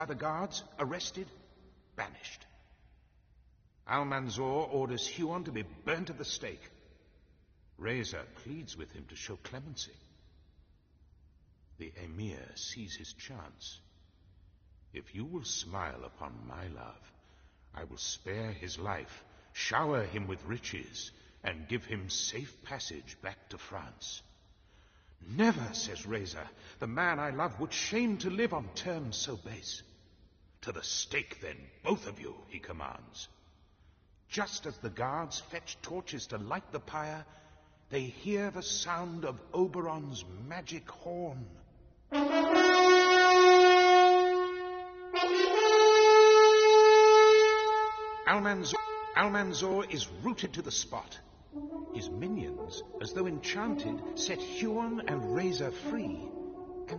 by the guards, arrested, banished. Almanzor orders Huon to be burnt at the stake. Reza pleads with him to show clemency. The Emir sees his chance. If you will smile upon my love, I will spare his life, shower him with riches, and give him safe passage back to France. Never, says Reza, the man I love would shame to live on terms so base. To the stake, then, both of you, he commands. Just as the guards fetch torches to light the pyre, they hear the sound of Oberon's magic horn. Almanzor is rooted to the spot. His minions, as though enchanted, set Huon and Reza free.